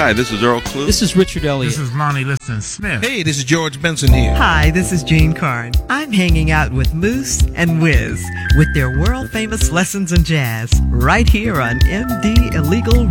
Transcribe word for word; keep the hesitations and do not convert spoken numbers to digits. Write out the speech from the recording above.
Hi, this is Earl Klugh. This is Richard Elliott. This is Lonnie Liston Smith. Hey, this is George Benson here. Hi, this is Jean Carn. I'm hanging out with Moose and Wiz with their world-famous lessons in jazz right here on M D Illegal